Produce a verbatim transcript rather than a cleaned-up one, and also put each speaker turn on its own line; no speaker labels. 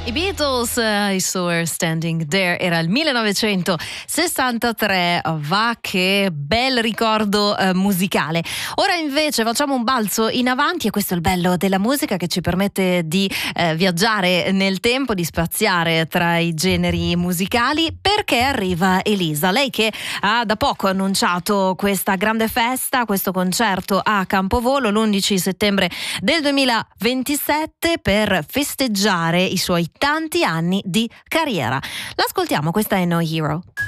I Beatles, uh, I Saw Her Standing There, era il millenovecentosessantatré, va che bel ricordo uh, musicale. Ora invece facciamo un balzo in avanti e questo è il bello della musica che ci permette di uh, viaggiare nel tempo, di spaziare tra i generi musicali, perché arriva Elisa, lei che ha da poco annunciato questa grande festa, questo concerto a Campovolo l'undici settembre del duemilaventisette per festeggiare i suoi tanti anni di carriera. L'ascoltiamo, questa è No Hero.